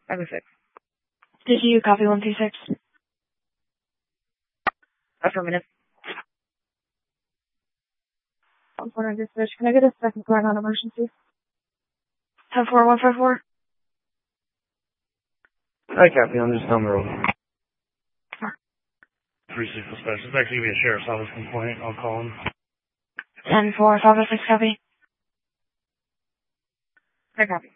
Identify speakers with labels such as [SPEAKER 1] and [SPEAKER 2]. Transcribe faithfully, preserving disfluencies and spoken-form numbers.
[SPEAKER 1] five oh six.
[SPEAKER 2] Did you copy one two six?
[SPEAKER 1] Affirmative.
[SPEAKER 2] one four nine dispatch. Can I get a second car on emergency? ten four one five four.
[SPEAKER 3] Hi, copy. I'm just down the road.
[SPEAKER 4] three six dispatch. It's actually going to be a sheriff's office complaint. I'll call him.
[SPEAKER 2] ten four five oh six copy.
[SPEAKER 1] I copy.